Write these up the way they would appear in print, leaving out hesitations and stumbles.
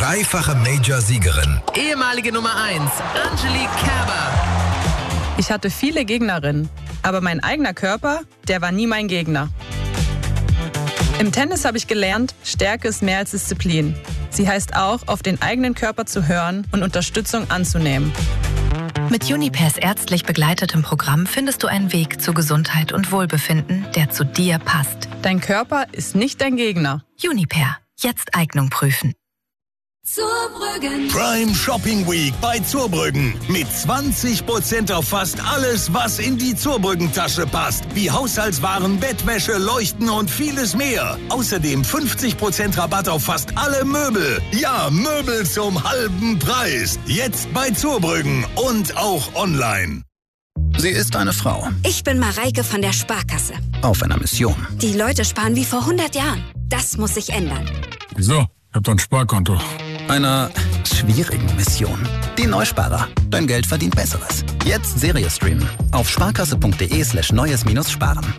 dreifache Major-Siegerin. Ehemalige Nummer 1, Angelique Kerber. Ich hatte viele Gegnerinnen, aber mein eigener Körper, der war nie mein Gegner. Im Tennis habe ich gelernt, Stärke ist mehr als Disziplin. Sie heißt auch, auf den eigenen Körper zu hören und Unterstützung anzunehmen. Mit Junipers ärztlich begleitetem Programm findest du einen Weg zu Gesundheit und Wohlbefinden, der zu dir passt. Dein Körper ist nicht dein Gegner. Juniper. Jetzt Eignung prüfen. Zurbrüggen. Prime Shopping Week bei Zurbrüggen. Mit 20% auf fast alles, was in die Zurbrüggen-Tasche passt. Wie Haushaltswaren, Bettwäsche, Leuchten und vieles mehr. Außerdem 50% Rabatt auf fast alle Möbel. Ja, Möbel zum halben Preis. Jetzt bei Zurbrüggen und auch online. Sie ist eine Frau. Ich bin Mareike von der Sparkasse. Auf einer Mission. Die Leute sparen wie vor 100 Jahren. Das muss sich ändern. Wieso? Ich hab doch ein Sparkonto. Einer schwierigen Mission. Die Neusparer. Dein Geld verdient Besseres. Jetzt Serie streamen. Auf sparkasse.de/neues-sparen.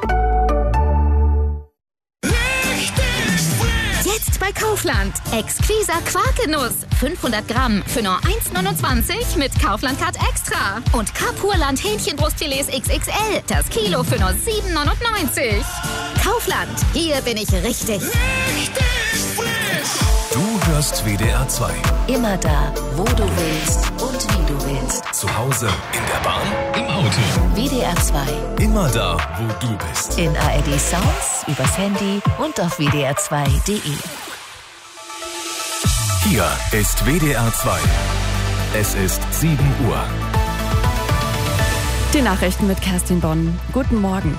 Jetzt bei Kaufland. Exquiser Quarkenuss. 500 Gramm für nur 1,29 mit Kaufland-Card Extra. Und Carpurland Hähnchenbrustfilets XXL. Das Kilo für nur 7,99. Kaufland. Hier bin ich richtig. Du hörst WDR 2. Immer da, wo du willst und wie du willst. Zu Hause, in der Bahn, im Auto. WDR 2. Immer da, wo du bist. In ARD Sounds, übers Handy und auf wdr2.de. Hier ist WDR 2. Es ist 7 Uhr. Die Nachrichten mit Kerstin Bonn. Guten Morgen.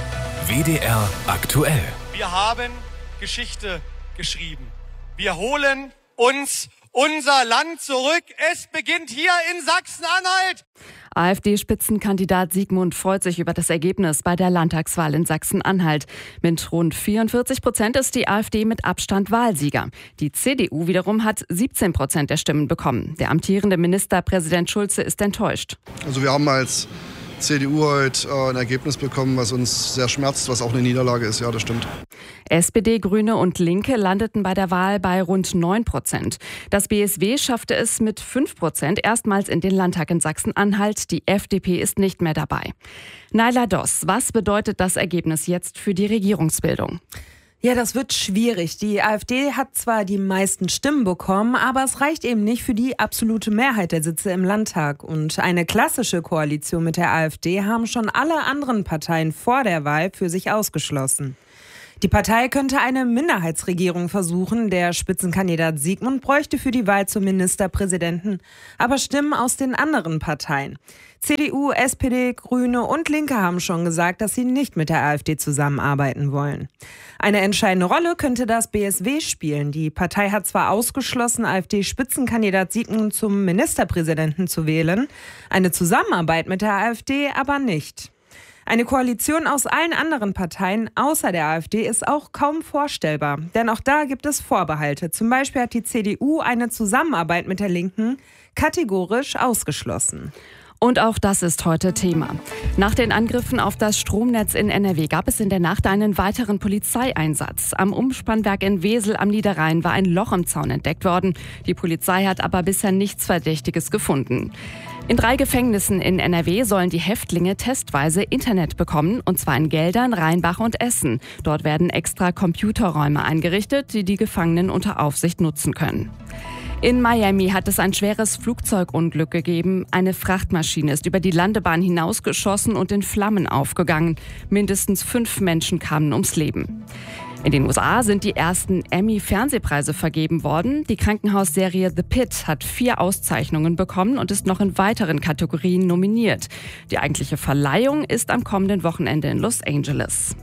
WDR aktuell. Wir haben Geschichte geschrieben. Wir holen uns unser Land zurück. Es beginnt hier in Sachsen-Anhalt. AfD-Spitzenkandidat Sigmund freut sich über das Ergebnis bei der Landtagswahl in Sachsen-Anhalt. Mit rund 44% ist die AfD mit Abstand Wahlsieger. Die CDU wiederum hat 17% der Stimmen bekommen. Der amtierende Ministerpräsident Schulze ist enttäuscht. Also wir haben als CDU heute ein Ergebnis bekommen, was uns sehr schmerzt, was auch eine Niederlage ist. Ja, das stimmt. SPD, Grüne und Linke landeten bei der Wahl bei rund 9%. Das BSW schaffte es mit 5% erstmals in den Landtag in Sachsen-Anhalt. Die FDP ist nicht mehr dabei. Naila Doss, was bedeutet das Ergebnis jetzt für die Regierungsbildung? Ja, das wird schwierig. Die AfD hat zwar die meisten Stimmen bekommen, aber es reicht eben nicht für die absolute Mehrheit der Sitze im Landtag. Und eine klassische Koalition mit der AfD haben schon alle anderen Parteien vor der Wahl für sich ausgeschlossen. Die Partei könnte eine Minderheitsregierung versuchen. Der Spitzenkandidat Sigmund bräuchte für die Wahl zum Ministerpräsidenten aber Stimmen aus den anderen Parteien. CDU, SPD, Grüne und Linke haben schon gesagt, dass sie nicht mit der AfD zusammenarbeiten wollen. Eine entscheidende Rolle könnte das BSW spielen. Die Partei hat zwar ausgeschlossen, AfD-Spitzenkandidat Sigmund zum Ministerpräsidenten zu wählen, eine Zusammenarbeit mit der AfD aber nicht. Eine Koalition aus allen anderen Parteien außer der AfD ist auch kaum vorstellbar. Denn auch da gibt es Vorbehalte. Zum Beispiel hat die CDU eine Zusammenarbeit mit der Linken kategorisch ausgeschlossen. Und auch das ist heute Thema. Nach den Angriffen auf das Stromnetz in NRW gab es in der Nacht einen weiteren Polizeieinsatz. Am Umspannwerk in Wesel am Niederrhein war ein Loch im Zaun entdeckt worden. Die Polizei hat aber bisher nichts Verdächtiges gefunden. In 3 Gefängnissen in NRW sollen die Häftlinge testweise Internet bekommen, und zwar in Geldern, Rheinbach und Essen. Dort werden extra Computerräume eingerichtet, die die Gefangenen unter Aufsicht nutzen können. In Miami hat es ein schweres Flugzeugunglück gegeben. Eine Frachtmaschine ist über die Landebahn hinausgeschossen und in Flammen aufgegangen. Mindestens 5 Menschen kamen ums Leben. In den USA sind die ersten Emmy-Fernsehpreise vergeben worden. Die Krankenhausserie The Pitt hat 4 Auszeichnungen bekommen und ist noch in weiteren Kategorien nominiert. Die eigentliche Verleihung ist am kommenden Wochenende in Los Angeles.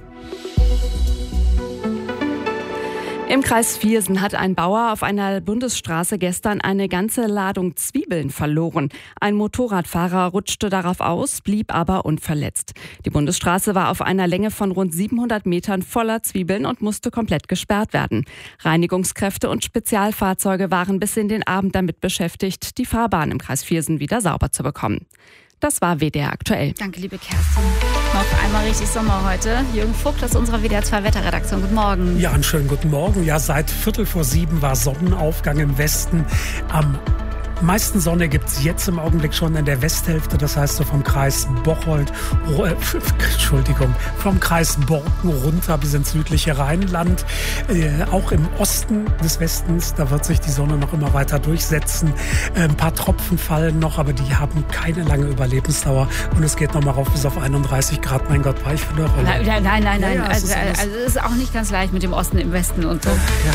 Im Kreis Viersen hat ein Bauer auf einer Bundesstraße gestern eine ganze Ladung Zwiebeln verloren. Ein Motorradfahrer rutschte darauf aus, blieb aber unverletzt. Die Bundesstraße war auf einer Länge von rund 700 Metern voller Zwiebeln und musste komplett gesperrt werden. Reinigungskräfte und Spezialfahrzeuge waren bis in den Abend damit beschäftigt, die Fahrbahn im Kreis Viersen wieder sauber zu bekommen. Das war WDR aktuell. Danke, liebe Kerstin. Noch einmal richtig Sommer heute. Jürgen Vogt aus unserer WDR 2 Wetterredaktion. Guten Morgen. Ja, einen schönen guten Morgen. Ja, seit 6:45 war Sonnenaufgang im Westen. Am meisten Sonne gibt es jetzt im Augenblick schon in der Westhälfte, das heißt so vom Kreis vom Kreis Borken runter bis ins südliche Rheinland. Auch im Osten des Westens, da wird sich die Sonne noch immer weiter durchsetzen. Ein paar Tropfen fallen noch, aber die haben keine lange Überlebensdauer und es geht nochmal rauf bis auf 31 Grad. Mein Gott, war ich von der Rolle? Nein. Ja, also es ist auch nicht ganz leicht mit dem Osten im Westen und so. Ja.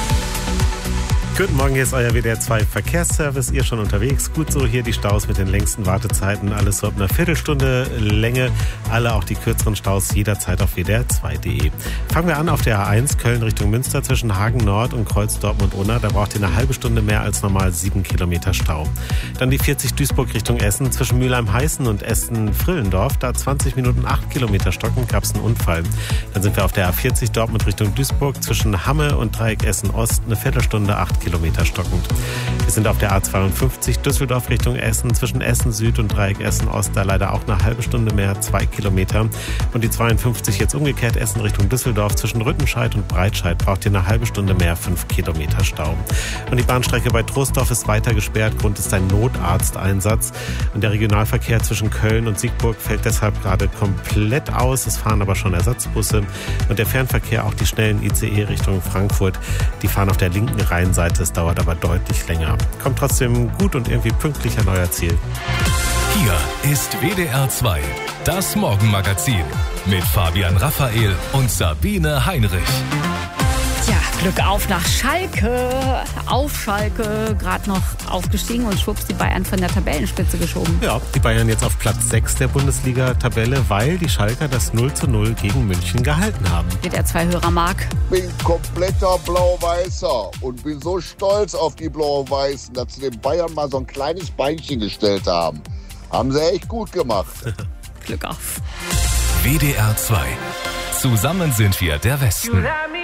Guten Morgen, hier ist euer WDR 2 Verkehrsservice. Ihr schon unterwegs? Gut so, hier die Staus mit den längsten Wartezeiten. Alles so ab einer Viertelstunde Länge. Alle auch die kürzeren Staus jederzeit auf wdr2.de. Fangen wir an auf der A1 Köln Richtung Münster zwischen Hagen Nord und Kreuz Dortmund-Unna. Da braucht ihr eine halbe Stunde mehr als normal 7 Kilometer Stau. Dann die 40 Duisburg Richtung Essen zwischen Mülheim-Heißen und Essen-Frillendorf. Da 20 Minuten 8 Kilometer stocken, gab es einen Unfall. Dann sind wir auf der A40 Dortmund Richtung Duisburg zwischen Hamme und Dreieck Essen-Ost eine Viertelstunde 8 Kilometer stockend. Wir sind auf der A52 Düsseldorf Richtung Essen zwischen Essen Süd und Dreieck Essen Ost, da leider auch eine halbe Stunde mehr, 2 Kilometer. Und die 52 jetzt umgekehrt Essen Richtung Düsseldorf zwischen Rüttenscheid und Breitscheid braucht ihr eine halbe Stunde mehr, 5 Kilometer Stau. Und die Bahnstrecke bei Troisdorf ist weiter gesperrt, Grund ist ein Notarzteinsatz. Und der Regionalverkehr zwischen Köln und Siegburg fällt deshalb gerade komplett aus. Es fahren aber schon Ersatzbusse. Und der Fernverkehr, auch die schnellen ICE Richtung Frankfurt, die fahren auf der linken Rheinseite. Es dauert aber deutlich länger. Kommt trotzdem gut und irgendwie pünktlich an euer Ziel. Hier ist WDR 2, das Morgenmagazin mit Fabian Raphael und Sabine Heinrich. Tja, Glück auf nach Schalke. Auf Schalke, gerade noch aufgestiegen und schwupps die Bayern von der Tabellenspitze geschoben. Ja, die Bayern jetzt auf Platz 6 der Bundesliga-Tabelle, weil die Schalker das 0:0 gegen München gehalten haben. Der 2-Hörer Marc. Ich bin kompletter Blau-Weißer und bin so stolz auf die Blau-Weißen, dass sie den Bayern mal so ein kleines Beinchen gestellt haben. Haben sie echt gut gemacht. Glück auf. WDR 2. Zusammen sind wir der Westen.